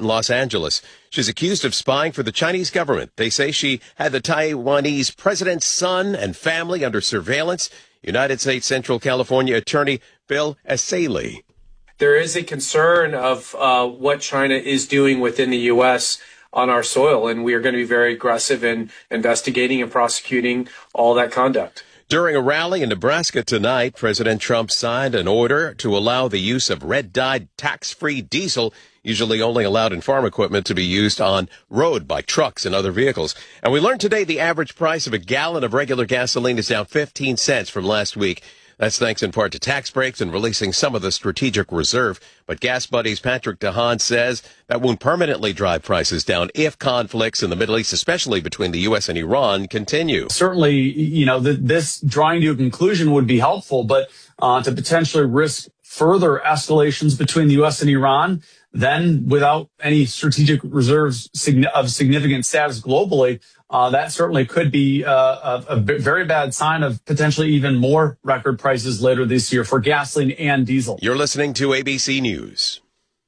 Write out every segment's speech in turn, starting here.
in Los Angeles. She's accused of spying for the Chinese government. They say she had the Taiwanese president's son and family under surveillance. United States Central California attorney Bill Essayli. There is a concern of what China is doing within the U.S. on our soil, and we are going to be very aggressive in investigating and prosecuting all that conduct. During a rally in Nebraska tonight, President Trump signed an order to allow the use of red-dyed tax-free diesel, usually only allowed in farm equipment, to be used on road by trucks and other vehicles. And we learned today the average price of a gallon of regular gasoline is down 15 cents from last week. That's thanks in part to tax breaks and releasing some of the strategic reserve. But Gas Buddy's Patrick DeHaan says that won't permanently drive prices down if conflicts in the Middle East, especially between the U.S. and Iran, continue. Certainly, this drawing to a conclusion would be helpful, but to potentially risk further escalations between the U.S. and Iran, then without any strategic reserves of significant status globally, that certainly could be a very bad sign of potentially even more record prices later this year for gasoline and diesel. You're listening to ABC News.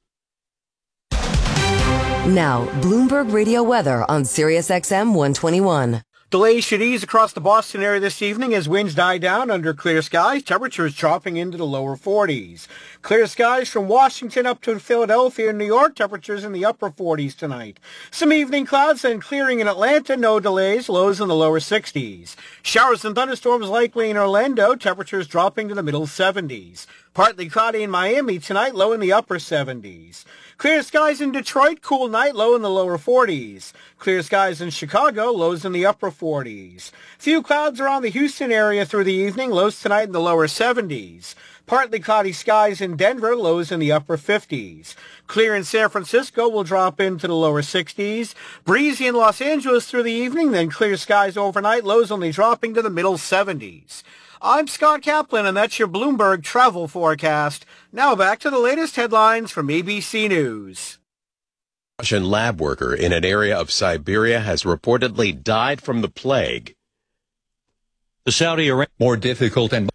Now, Bloomberg Radio weather on Sirius XM 121. Delays should ease across the Boston area this evening as winds die down under clear skies. Temperatures dropping into the lower 40s. Clear skies from Washington up to Philadelphia and New York. Temperatures in the upper 40s tonight. Some evening clouds and clearing in Atlanta. No delays. Lows in the lower 60s. Showers and thunderstorms likely in Orlando. Temperatures dropping to the middle 70s. Partly cloudy in Miami tonight. Low in the upper 70s. Clear skies in Detroit, cool night, low in the lower 40s. Clear skies in Chicago, lows in the upper 40s. Few clouds around the Houston area through the evening, lows tonight in the lower 70s. Partly cloudy skies in Denver, lows in the upper 50s. Clear in San Francisco will drop into the lower 60s. Breezy in Los Angeles through the evening, then clear skies overnight, lows only dropping to the middle 70s. I'm Scott Kaplan, and that's your Bloomberg travel forecast. Now back to the latest headlines from ABC News. A Russian lab worker in an area of Siberia has reportedly died from the plague. The Saudi Arabia more difficult and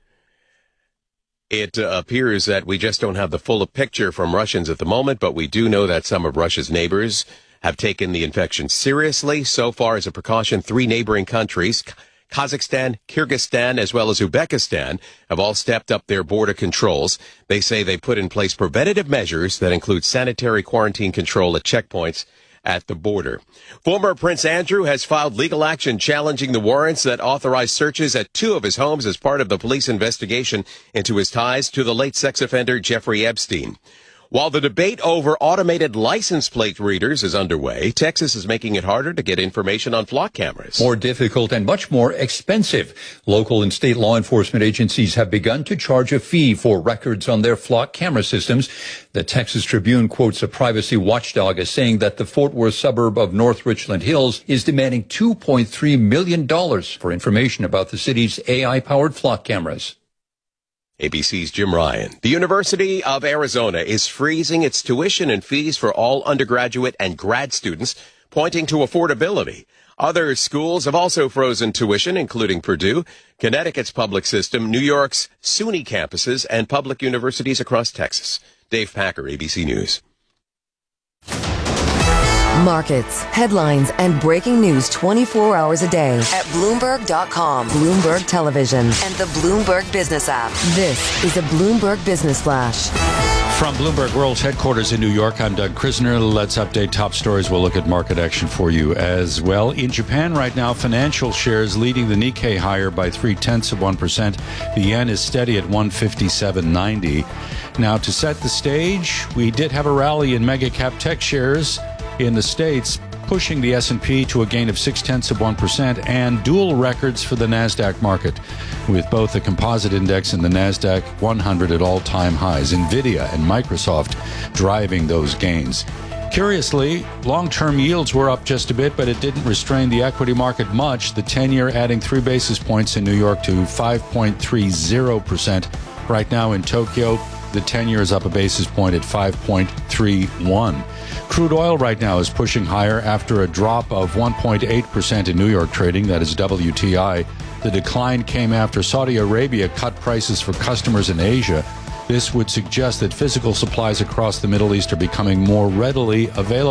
it appears that we just don't have the full picture from Russians at the moment, but we do know that some of Russia's neighbors have taken the infection seriously. So far, as a precaution, 3 neighboring countries, Kazakhstan, Kyrgyzstan, as well as Uzbekistan, have all stepped up their border controls. They say they put in place preventative measures that include sanitary quarantine control at checkpoints at the border. Former Prince Andrew has filed legal action challenging the warrants that authorized searches at 2 of his homes as part of the police investigation into his ties to the late sex offender Jeffrey Epstein. While the debate over automated license plate readers is underway, Texas is making it harder to get information on flock cameras. More difficult and much more expensive. Local and state law enforcement agencies have begun to charge a fee for records on their flock camera systems. The Texas Tribune quotes a privacy watchdog as saying that the Fort Worth suburb of North Richland Hills is demanding $2.3 million for information about the city's AI-powered flock cameras. ABC's Jim Ryan. The University of Arizona is freezing its tuition and fees for all undergraduate and grad students, pointing to affordability. Other schools have also frozen tuition, including Purdue, Connecticut's public system, New York's SUNY campuses, and public universities across Texas. Dave Packer, ABC News. Markets, headlines, and breaking news 24 hours a day at Bloomberg.com, Bloomberg Television, and the Bloomberg Business app. This is a Bloomberg Business Flash. From Bloomberg World's headquarters in New York, I'm Doug Krisner. Let's update top stories. We'll look at market action for you as well. In Japan right now, financial shares leading the Nikkei higher by 0.3%. The yen is steady at 157.90. Now, to set the stage, we did have a rally in mega cap tech shares in the States, pushing the S&P to a gain of 0.6%, and dual records for the NASDAQ market, with both the composite index and the NASDAQ 100 at all-time highs. NVIDIA and Microsoft driving those gains. Curiously, long-term yields were up just a bit, but it didn't restrain the equity market much. The 10-year adding 3 basis points in New York to 5.30%. Right now in Tokyo, the 10-year is up a basis point at 5.31. Crude oil right now is pushing higher after a drop of 1.8% in New York trading. That is WTI. The decline came after Saudi Arabia cut prices for customers in Asia. This would suggest that physical supplies across the Middle East are becoming more readily available.